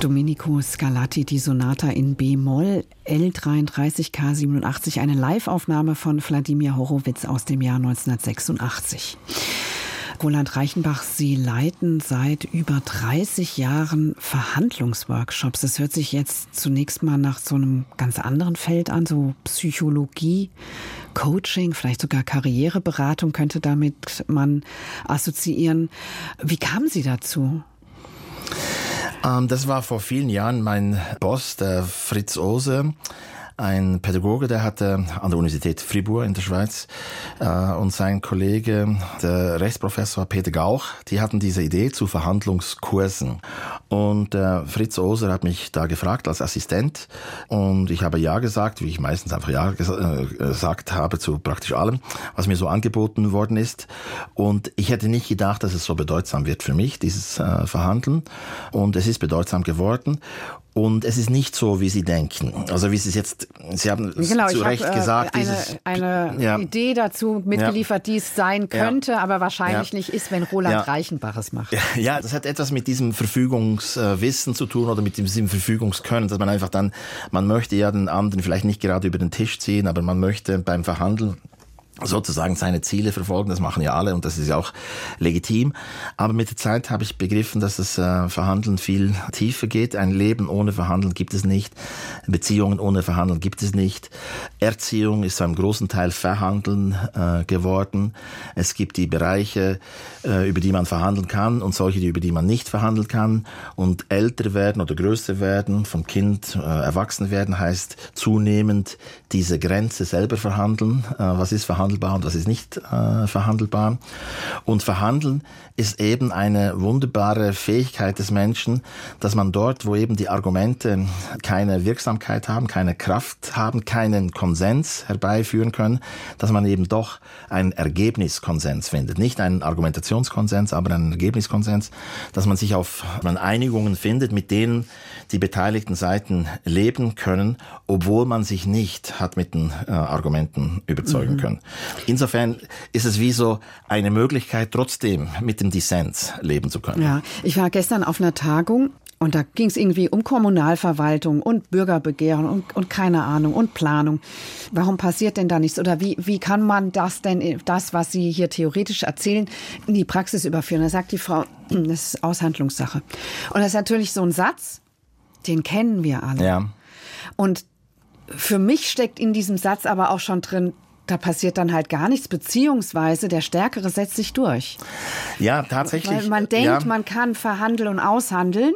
Domenico Scarlatti, die Sonata in B-Moll, L33 K87, eine Live-Aufnahme von Wladimir Horowitz aus dem Jahr 1986. Roland Reichenbach, Sie leiten seit über 30 Jahren Verhandlungsworkshops. Das hört sich jetzt zunächst mal nach so einem ganz anderen Feld an, so Psychologie, Coaching, vielleicht sogar Karriereberatung könnte damit man assoziieren. Wie kamen Sie dazu? Das war vor vielen Jahren mein Boss, der Fritz Ohse, ein Pädagoge, der hatte an der Universität Fribourg in der Schweiz und sein Kollege, der Rechtsprofessor Peter Gauch, die hatten diese Idee zu Verhandlungskursen. Und Fritz Ohser hat mich da gefragt als Assistent und ich habe ja gesagt, wie ich meistens einfach ja gesagt habe zu praktisch allem, was mir so angeboten worden ist. Und ich hätte nicht gedacht, dass es so bedeutsam wird für mich, dieses Verhandeln. Und es ist bedeutsam geworden. Und es ist nicht so, wie Sie denken. Also wie Sie es jetzt, Sie haben zu Recht gesagt. Eine Idee dazu mitgeliefert, die es sein könnte, aber wahrscheinlich nicht ist, wenn Roland Reichenbach es macht. Ja, das hat etwas mit diesem Verfügungswissen zu tun oder mit diesem Verfügungskönnen, dass man einfach dann, man möchte ja den anderen vielleicht nicht gerade über den Tisch ziehen, aber man möchte beim Verhandeln sozusagen seine Ziele verfolgen, das machen ja alle und das ist ja auch legitim. Aber mit der Zeit habe ich begriffen, dass das Verhandeln viel tiefer geht. Ein Leben ohne Verhandeln gibt es nicht. Beziehungen ohne Verhandeln gibt es nicht. Erziehung ist zu einem großen Teil Verhandeln geworden. Es gibt die Bereiche, über die man verhandeln kann und solche, über die man nicht verhandeln kann. Und älter werden oder größer werden, vom Kind erwachsen werden, heißt zunehmend diese Grenze selber verhandeln. Was ist verhandelbar und was ist nicht verhandelbar. Und Verhandeln ist eben eine wunderbare Fähigkeit des Menschen, dass man dort, wo eben die Argumente keine Wirksamkeit haben, keine Kraft haben, keinen Konsens herbeiführen können, dass man eben doch einen Ergebniskonsens findet. Nicht einen Argumentationskonsens, aber einen Ergebniskonsens, dass man sich auf Einigungen findet, mit denen die beteiligten Seiten leben können, obwohl man sich nicht hat mit den Argumenten überzeugen können. Insofern ist es wie so eine Möglichkeit, trotzdem mit dem Dissens leben zu können. Ja, ich war gestern auf einer Tagung und da ging es irgendwie um Kommunalverwaltung und Bürgerbegehren und keine Ahnung und Planung. Warum passiert denn da nichts? Oder wie kann man das denn, das, was Sie hier theoretisch erzählen, in die Praxis überführen? Da sagt die Frau, das ist Aushandlungssache. Und das ist natürlich so ein Satz, den kennen wir alle. Ja. Und für mich steckt in diesem Satz aber auch schon drin, da passiert dann halt gar nichts, beziehungsweise der Stärkere setzt sich durch. Ja, tatsächlich. Weil man denkt, man kann verhandeln und aushandeln,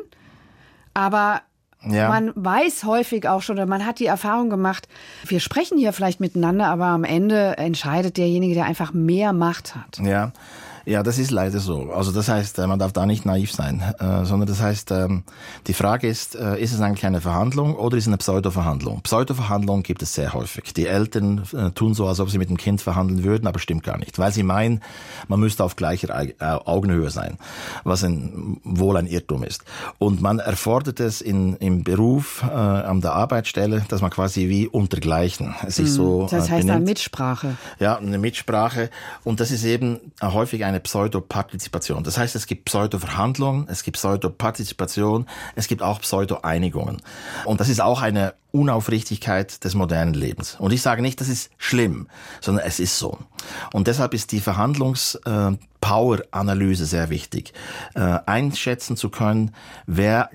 aber man weiß häufig auch schon, oder man hat die Erfahrung gemacht, wir sprechen hier vielleicht miteinander, aber am Ende entscheidet derjenige, der einfach mehr Macht hat. Ja, das ist leider so. Also das heißt, man darf da nicht naiv sein, sondern das heißt, die Frage ist es eigentlich eine Verhandlung oder ist es eine Pseudo-Verhandlung? Pseudo-Verhandlungen gibt es sehr häufig. Die Eltern tun so, als ob sie mit dem Kind verhandeln würden, aber stimmt gar nicht, weil sie meinen, man müsste auf gleicher Augenhöhe sein, was wohl ein Irrtum ist. Und man erfordert es im Beruf, an der Arbeitsstelle, dass man quasi wie untergleichen sich so das heißt benimmt. dann Mitsprache. Ja, eine Mitsprache. Und das ist eben häufig eine Pseudopartizipation. Das heißt, es gibt Pseudoverhandlungen, es gibt Pseudopartizipation, es gibt auch Pseudoeinigungen. Und das ist auch eine Unaufrichtigkeit des modernen Lebens. Und ich sage nicht, das ist schlimm, sondern es ist so. Und deshalb ist die Verhandlungs-Power-Analyse sehr wichtig. Einschätzen zu können, wer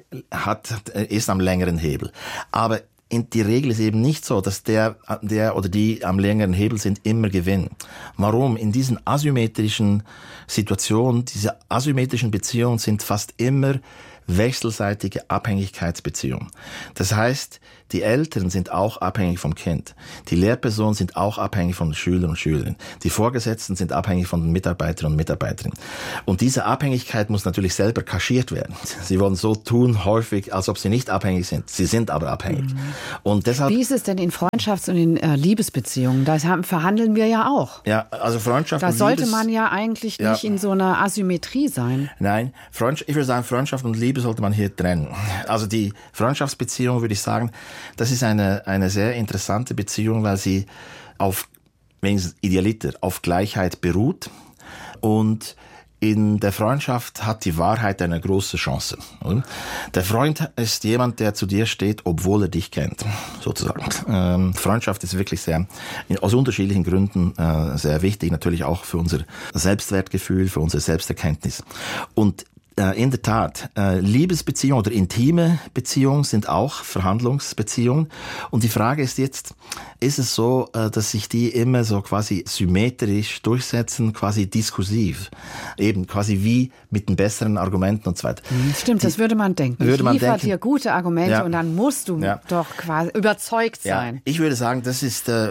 ist am längeren Hebel. Aber in die Regel ist eben nicht so, dass der oder die am längeren Hebel sind, immer gewinnen. Warum? In diesen asymmetrischen Situationen, diese asymmetrischen Beziehungen sind fast immer wechselseitige Abhängigkeitsbeziehungen. Das heißt, die Eltern sind auch abhängig vom Kind. Die Lehrpersonen sind auch abhängig von den Schülern und Schülerinnen. Die Vorgesetzten sind abhängig von den Mitarbeitern und Mitarbeiterinnen. Und diese Abhängigkeit muss natürlich selber kaschiert werden. Sie wollen so tun, häufig, als ob sie nicht abhängig sind. Sie sind aber abhängig. Und deshalb, wie ist es denn in Freundschafts- und in Liebesbeziehungen? Da verhandeln wir ja auch. Ja, also Freundschaft und Liebes... Da sollte man ja eigentlich nicht in so einer Asymmetrie sein. Nein, ich würde sagen, Freundschaft und Liebe sollte man hier trennen. Also die Freundschaftsbeziehung, würde ich sagen, das ist eine sehr interessante Beziehung, weil sie auf, wenigstens idealiter, auf Gleichheit beruht und in der Freundschaft hat die Wahrheit eine große Chance. Der Freund ist jemand, der zu dir steht, obwohl er dich kennt, sozusagen. Freundschaft ist wirklich aus unterschiedlichen Gründen sehr wichtig, natürlich auch für unser Selbstwertgefühl, für unsere Selbsterkenntnis. Und in der Tat, Liebesbeziehungen oder intime Beziehungen sind auch Verhandlungsbeziehungen. Und die Frage ist jetzt, ist es so, dass sich die immer so quasi symmetrisch durchsetzen, quasi diskursiv, eben quasi wie mit den besseren Argumenten und so weiter. Stimmt, das würde man denken. Ich liefere dir gute Argumente und dann musst du doch quasi überzeugt sein. Ja, ich würde sagen, das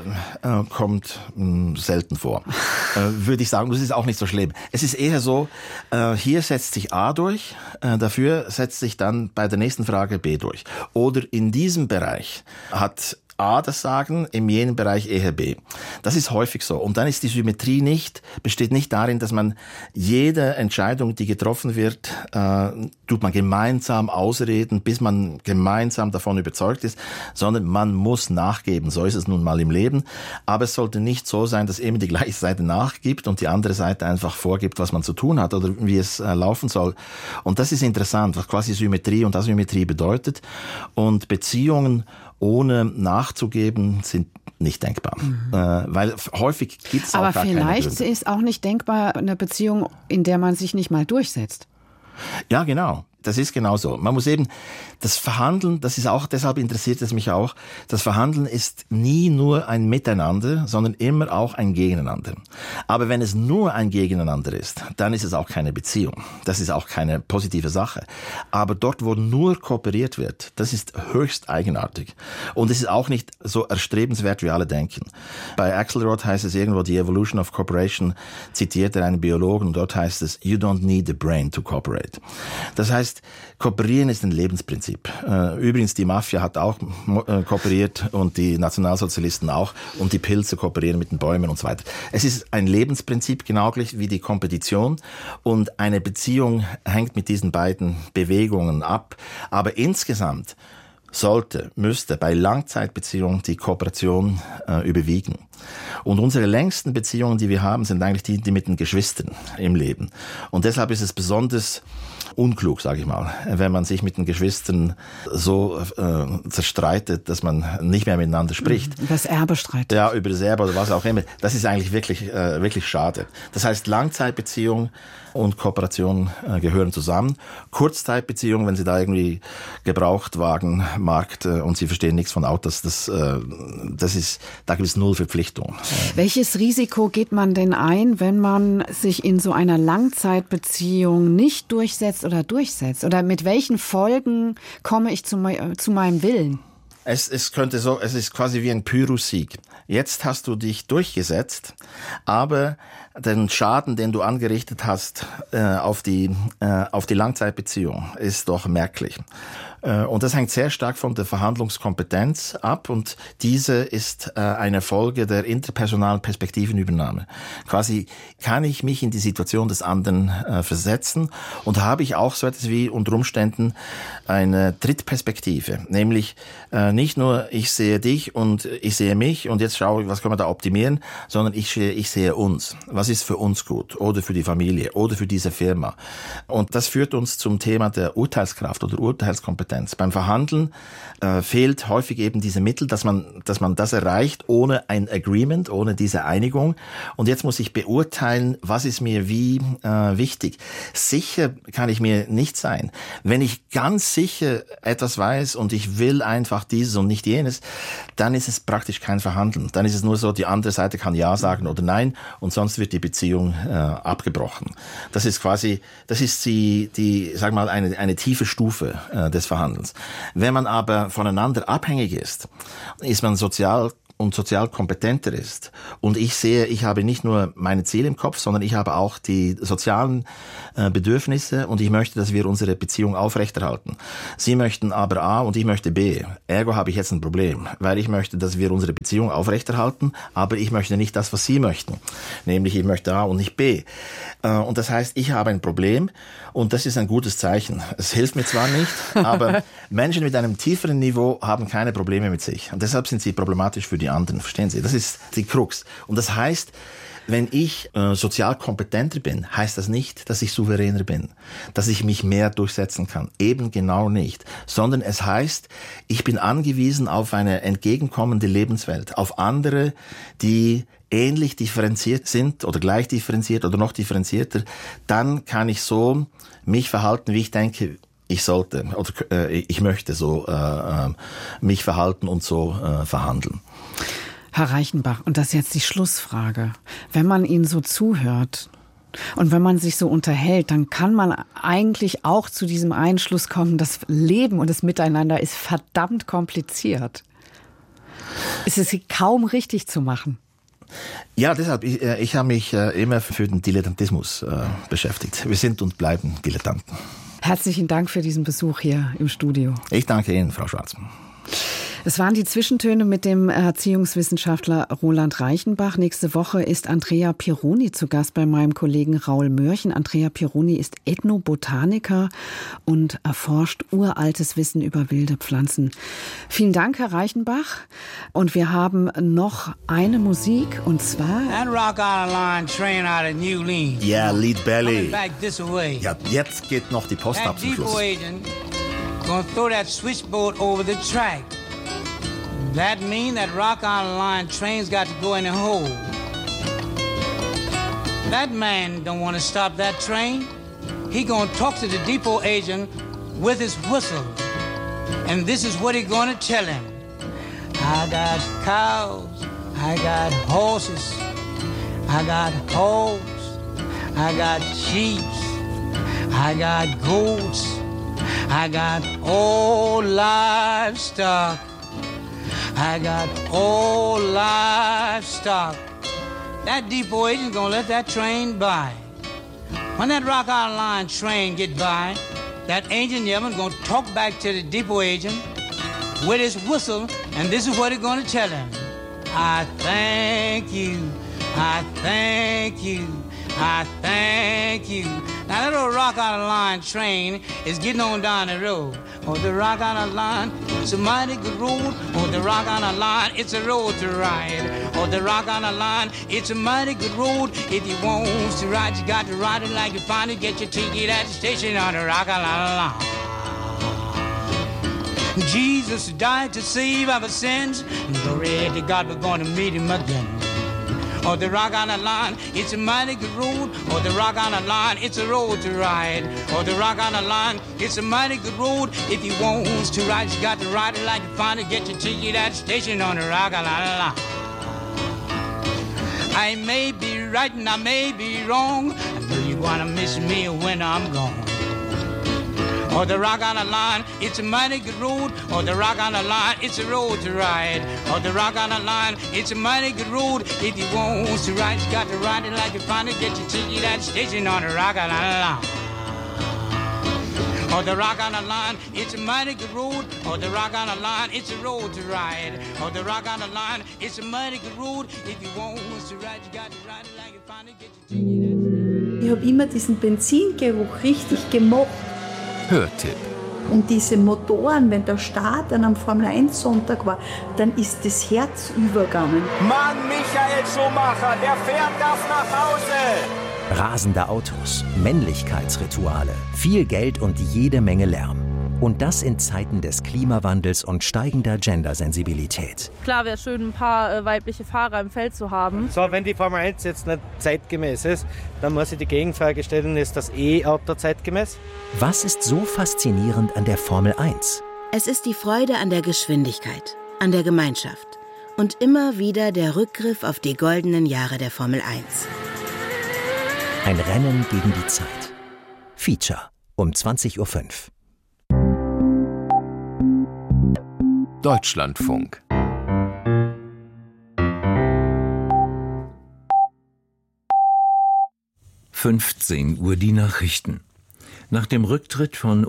kommt selten vor. Würde ich sagen, das ist auch nicht so schlimm. Es ist eher so, hier setzt sich A durch, dafür setzt sich dann bei der nächsten Frage B durch. Oder in diesem Bereich hat A das Sagen, in jenem Bereich eher B. Das ist häufig so. Und dann ist die Symmetrie besteht nicht darin, dass man jede Entscheidung, die getroffen wird, tut man gemeinsam ausreden, bis man gemeinsam davon überzeugt ist, sondern man muss nachgeben. So ist es nun mal im Leben. Aber es sollte nicht so sein, dass immer die gleiche Seite nachgibt und die andere Seite einfach vorgibt, was man zu tun hat oder wie es laufen soll. Und das ist interessant, was quasi Symmetrie und Asymmetrie bedeutet. Und Beziehungen ohne nachzugeben sind nicht denkbar. Weil häufig gibt es auch gar keine Gründe. Aber vielleicht ist auch nicht denkbar eine Beziehung, in der man sich nicht mal durchsetzt. Ja, genau. Das ist genau so. Man muss eben das Verhandeln, das ist auch, deshalb interessiert es mich auch, das Verhandeln ist nie nur ein Miteinander, sondern immer auch ein Gegeneinander. Aber wenn es nur ein Gegeneinander ist, dann ist es auch keine Beziehung. Das ist auch keine positive Sache. Aber dort, wo nur kooperiert wird, das ist höchst eigenartig. Und es ist auch nicht so erstrebenswert, wie alle denken. Bei Axelrod heißt es irgendwo, die Evolution of Cooperation, zitiert er einen Biologen, und dort heißt es, you don't need the brain to cooperate. Das heißt, kooperieren ist ein Lebensprinzip. Übrigens, die Mafia hat auch kooperiert und die Nationalsozialisten auch und die Pilze kooperieren mit den Bäumen und so weiter. Es ist ein Lebensprinzip, genau gleich wie die Kompetition, und eine Beziehung hängt mit diesen beiden Bewegungen ab. Aber insgesamt müsste bei Langzeitbeziehungen die Kooperation überwiegen. Und unsere längsten Beziehungen, die wir haben, sind eigentlich die mit den Geschwistern im Leben. Und deshalb ist es besonders unklug, sage ich mal, wenn man sich mit den Geschwistern so zerstreitet, dass man nicht mehr miteinander spricht. Über das Erbe streitet. Ja, über das Erbe oder was auch immer. Das ist eigentlich wirklich schade. Das heißt, Langzeitbeziehung und Kooperation gehören zusammen. Kurzzeitbeziehungen, wenn Sie da irgendwie Gebrauchtwagenmarkt und Sie verstehen nichts von Autos, da gibt es null Verpflichtung. Welches Risiko geht man denn ein, wenn man sich in so einer Langzeitbeziehung nicht durchsetzt? Oder mit welchen Folgen komme ich zu meinem Willen? Es ist quasi wie ein Pyrrhussieg. Jetzt hast du dich durchgesetzt, aber den Schaden, den du angerichtet hast auf die Langzeitbeziehung, ist doch merklich. Und das hängt sehr stark von der Verhandlungskompetenz ab, und diese ist eine Folge der interpersonalen Perspektivenübernahme. Quasi kann ich mich in die Situation des anderen versetzen, und habe ich auch so etwas wie unter Umständen eine Drittperspektive, nämlich nicht nur ich sehe dich und ich sehe mich und jetzt schaue ich, was können wir da optimieren, sondern ich sehe uns. Was ist für uns gut oder für die Familie oder für diese Firma? Und das führt uns zum Thema der Urteilskraft oder Urteilskompetenz. Beim Verhandeln fehlt häufig eben diese Mittel, dass man das erreicht ohne ein Agreement, ohne diese Einigung. Und jetzt muss ich beurteilen, was ist mir wie wichtig. Sicher kann ich mir nicht sein. Wenn ich ganz sicher etwas weiß und ich will einfach dieses und nicht jenes, dann ist es praktisch kein Verhandeln. Dann ist es nur so, die andere Seite kann Ja sagen oder Nein, und sonst wird die Beziehung abgebrochen. Das ist die sag mal, eine tiefe Stufe des Verhandelns. Wenn man aber voneinander abhängig ist man sozial kompetenter ist. Und ich habe nicht nur meine Ziele im Kopf, sondern ich habe auch die sozialen Bedürfnisse, und ich möchte, dass wir unsere Beziehung aufrechterhalten. Sie möchten aber A und ich möchte B. Ergo habe ich jetzt ein Problem, weil ich möchte, dass wir unsere Beziehung aufrechterhalten, aber ich möchte nicht das, was Sie möchten. Nämlich ich möchte A und nicht B. Und das heißt, ich habe ein Problem, und das ist ein gutes Zeichen. Es hilft mir zwar nicht, aber Menschen mit einem tieferen Niveau haben keine Probleme mit sich. Und deshalb sind sie problematisch für die anderen. Verstehen Sie? Das ist die Krux. Und das heißt, Wenn ich sozial kompetenter bin, heißt das nicht, dass ich souveräner bin, dass ich mich mehr durchsetzen kann. Eben genau nicht. Sondern es heißt, ich bin angewiesen auf eine entgegenkommende Lebenswelt, auf andere, die ähnlich differenziert sind oder gleich differenziert oder noch differenzierter. Dann kann ich so mich verhalten, wie ich denke, ich sollte oder ich möchte so mich verhalten und so verhandeln. Herr Reichenbach, und das ist jetzt die Schlussfrage. Wenn man Ihnen so zuhört und wenn man sich so unterhält, dann kann man eigentlich auch zu diesem Einschluss kommen, das Leben und das Miteinander ist verdammt kompliziert. Es ist kaum richtig zu machen. Ja, deshalb, ich habe mich immer für den Dilettantismus beschäftigt. Wir sind und bleiben Dilettanten. Herzlichen Dank für diesen Besuch hier im Studio. Ich danke Ihnen, Frau Schwarzmann. Es waren die Zwischentöne mit dem Erziehungswissenschaftler Roland Reichenbach. Nächste Woche ist Andrea Pironi zu Gast bei meinem Kollegen Raul Mörchen. Andrea Pironi ist Ethnobotaniker und erforscht uraltes Wissen über wilde Pflanzen. Vielen Dank, Herr Reichenbach. Und wir haben noch eine Musik, und zwar... Ja, Lead Belly. Ja, jetzt geht noch die Post ab zum Schluss. Gonna throw that switchboard over the track. That mean that Rock Island Line train's got to go in a hole. That man don't want to stop that train. He gonna talk to the depot agent with his whistle. And this is what he gonna tell him. I got cows, I got horses, I got hogs, I got sheep, I got goats, I got all livestock. I got all livestock. That depot agent's gonna let that train by. When that Rock Island Line train get by, that agent Yevon's gonna talk back to the depot agent with his whistle, and this is what he's gonna tell him. I thank you, I thank you, I thank you. Now that old Rock Island Line train is getting on down the road. Oh, the Rock Island Line, it's a mighty good road. Oh, the Rock Island Line, it's a road to ride. Oh, the Rock Island Line, it's a mighty good road. If you want to ride, you got to ride it like you find it. Get your ticket at the station on the Rock Island Line. Jesus died to save our sins. Glory to God, we're going to meet him again. Oh, the Rock Island Line, it's a mighty good road. Oh, the Rock Island Line, it's a road to ride. Oh, the Rock Island Line, it's a mighty good road. If you want to ride, you got to ride it like you find it. Get your ticket at the station on the Rock Island Line. I may be right and I may be wrong. I know you're gonna miss me when I'm gone. Oh, the Rock Island Line, it's a mighty good road. Oh, the Rock Island Line, it's a road to ride. Oh, the Rock Island Line, it's a mighty good road. If you want to ride, you got to ride it like you find it. Get your ticket at the station on the Rock Island Line. Oh, the Rock Island Line, it's a mighty good road. Oh, the Rock Island Line, it's a road to ride. Oh, the Rock Island Line, it's a mighty good road. If you want to ride, you got to ride it like you find it. Get your ticket at the station. Ich habe immer diesen Benzingeruch richtig gemocht. Hörtipp. Und diese Motoren, wenn der Start an einem Formel-1-Sonntag war, dann ist das Herz übergegangen. Mann, Michael Schumacher, der fährt das nach Hause! Rasende Autos, Männlichkeitsrituale, viel Geld und jede Menge Lärm. Und das in Zeiten des Klimawandels und steigender Gendersensibilität. Klar wäre schön, ein paar weibliche Fahrer im Feld zu haben. So, wenn die Formel 1 jetzt nicht zeitgemäß ist, dann muss ich die Gegenfrage stellen, ist das E-Auto zeitgemäß? Was ist so faszinierend an der Formel 1? Es ist die Freude an der Geschwindigkeit, an der Gemeinschaft und immer wieder der Rückgriff auf die goldenen Jahre der Formel 1. Ein Rennen gegen die Zeit. Feature um 20:05 Uhr. Deutschlandfunk. (15 Uhr) die Nachrichten. Nach dem Rücktritt von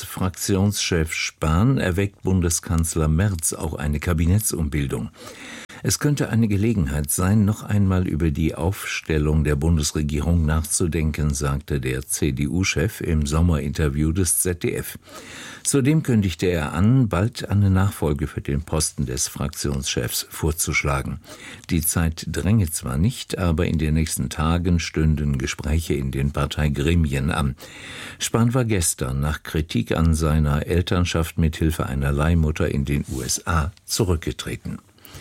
Unionsfraktionschef Spahn erweckt Bundeskanzler Merz auch eine Kabinettsumbildung. Es könnte eine Gelegenheit sein, noch einmal über die Aufstellung der Bundesregierung nachzudenken, sagte der CDU-Chef im Sommerinterview des ZDF. Zudem kündigte er an, bald eine Nachfolge für den Posten des Fraktionschefs vorzuschlagen. Die Zeit dränge zwar nicht, aber in den nächsten Tagen stünden Gespräche in den Parteigremien an. Spahn war gestern nach Kritik an seiner Elternschaft mithilfe einer Leihmutter in den USA zurückgetreten.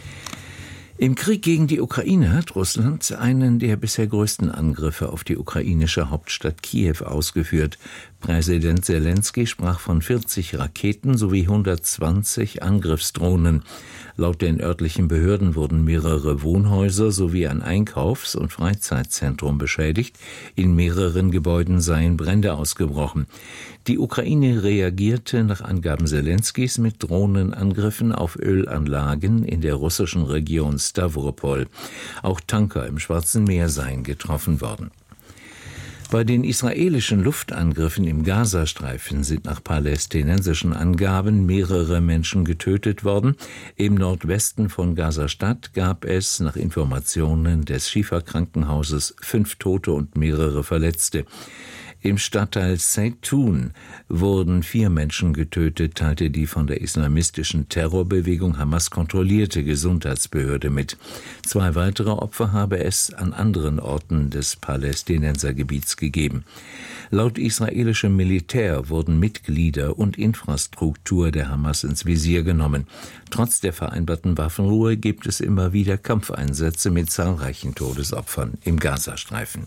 Im Krieg gegen die Ukraine hat Russland einen der bisher größten Angriffe auf die ukrainische Hauptstadt Kiew ausgeführt. Präsident Selenskyj sprach von 40 Raketen sowie 120 Angriffsdrohnen. Laut den örtlichen Behörden wurden mehrere Wohnhäuser sowie ein Einkaufs- und Freizeitzentrum beschädigt. In mehreren Gebäuden seien Brände ausgebrochen. Die Ukraine reagierte nach Angaben Selenskys mit Drohnenangriffen auf Ölanlagen in der russischen Region Stavropol. Auch Tanker im Schwarzen Meer seien getroffen worden. Bei den israelischen Luftangriffen im Gazastreifen sind nach palästinensischen Angaben mehrere Menschen getötet worden. Im Nordwesten von Gaza-Stadt gab es nach Informationen des Schifa-Krankenhauses 5 Tote und mehrere Verletzte. Im Stadtteil Zeytun wurden 4 Menschen getötet, teilte die von der islamistischen Terrorbewegung Hamas kontrollierte Gesundheitsbehörde mit. 2 weitere Opfer habe es an anderen Orten des Palästinensergebiets gegeben. Laut israelischem Militär wurden Mitglieder und Infrastruktur der Hamas ins Visier genommen. Trotz der vereinbarten Waffenruhe gibt es immer wieder Kampfeinsätze mit zahlreichen Todesopfern im Gazastreifen.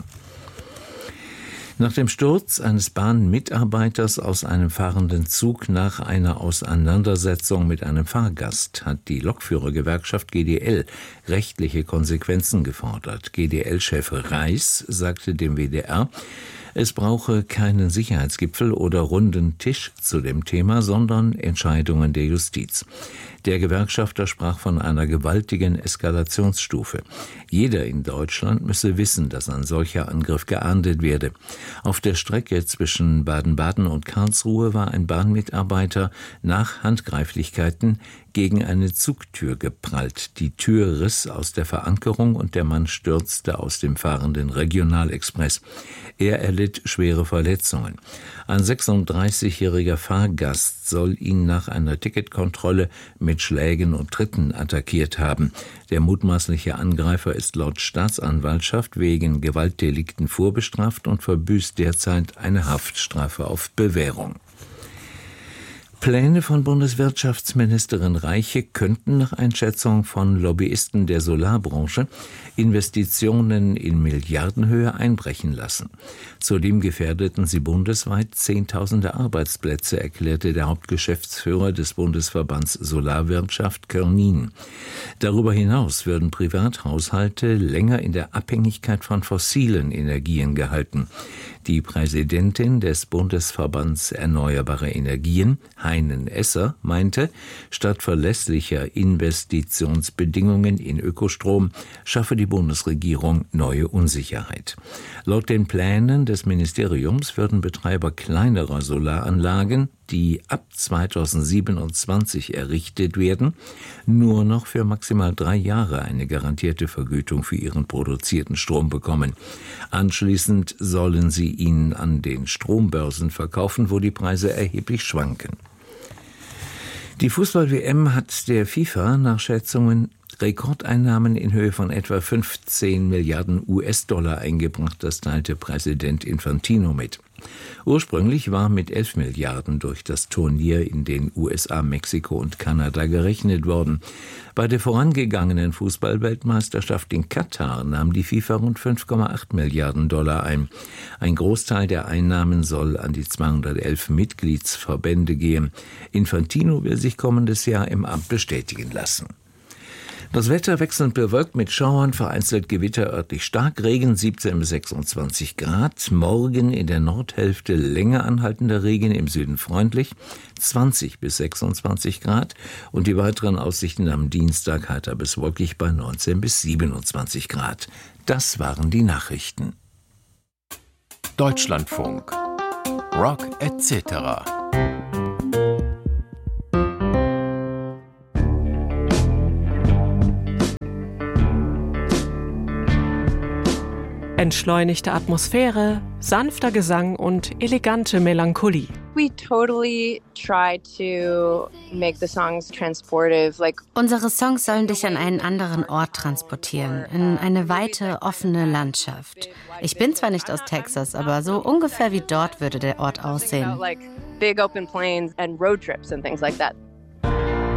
Nach dem Sturz eines Bahnmitarbeiters aus einem fahrenden Zug nach einer Auseinandersetzung mit einem Fahrgast hat die Lokführergewerkschaft GDL rechtliche Konsequenzen gefordert. GDL-Chef Reis sagte dem WDR, es brauche keinen Sicherheitsgipfel oder runden Tisch zu dem Thema, sondern Entscheidungen der Justiz. Der Gewerkschafter sprach von einer gewaltigen Eskalationsstufe. Jeder in Deutschland müsse wissen, dass ein solcher Angriff geahndet werde. Auf der Strecke zwischen Baden-Baden und Karlsruhe war ein Bahnmitarbeiter nach Handgreiflichkeiten gegen eine Zugtür geprallt. Die Tür riss aus der Verankerung und der Mann stürzte aus dem fahrenden Regionalexpress. Er erlitt schwere Verletzungen. Ein 36-jähriger Fahrgast soll ihn nach einer Ticketkontrolle mit Schlägen und Tritten attackiert haben. Der mutmaßliche Angreifer ist laut Staatsanwaltschaft wegen Gewaltdelikten vorbestraft und verbüßt derzeit eine Haftstrafe auf Bewährung. Pläne von Bundeswirtschaftsministerin Reiche könnten nach Einschätzung von Lobbyisten der Solarbranche Investitionen in Milliardenhöhe einbrechen lassen. Zudem gefährdeten sie bundesweit Zehntausende Arbeitsplätze, erklärte der Hauptgeschäftsführer des Bundesverbands Solarwirtschaft Körnin. Darüber hinaus würden Privathaushalte länger in der Abhängigkeit von fossilen Energien gehalten. Die Präsidentin des Bundesverbands Erneuerbare Energien, Heinen Esser, meinte, statt verlässlicher Investitionsbedingungen in Ökostrom schaffe die Bundesregierung neue Unsicherheit. Laut den Plänen des Ministeriums würden Betreiber kleinerer Solaranlagen, die ab 2027 errichtet werden, nur noch für maximal 3 Jahre eine garantierte Vergütung für ihren produzierten Strom bekommen. Anschließend sollen sie ihn an den Strombörsen verkaufen, wo die Preise erheblich schwanken. Die Fußball-WM hat der FIFA nach Schätzungen Rekordeinnahmen in Höhe von etwa 15 Milliarden US-Dollar eingebracht, das teilte Präsident Infantino mit. Ursprünglich war mit 11 Milliarden durch das Turnier in den USA, Mexiko und Kanada gerechnet worden. Bei der vorangegangenen Fußball-Weltmeisterschaft in Katar nahm die FIFA rund 5,8 Milliarden Dollar ein. Ein Großteil der Einnahmen soll an die 211 Mitgliedsverbände gehen. Infantino will sich kommendes Jahr im Amt bestätigen lassen. Das Wetter wechselnd bewölkt mit Schauern, vereinzelt Gewitter, örtlich Starkregen, 17 bis 26 Grad. Morgen in der Nordhälfte länger anhaltender Regen, im Süden freundlich, 20 bis 26 Grad. Und die weiteren Aussichten am Dienstag heiter bis wolkig bei 19 bis 27 Grad. Das waren die Nachrichten. Deutschlandfunk. Rock etc. Entschleunigte Atmosphäre, sanfter Gesang und elegante Melancholie. We totally try to make the songs transportive. Unsere Songs sollen dich an einen anderen Ort transportieren, in eine weite, offene Landschaft. Ich bin zwar nicht aus Texas, aber so ungefähr wie dort würde der Ort aussehen. Big open plains and road trips and things like that.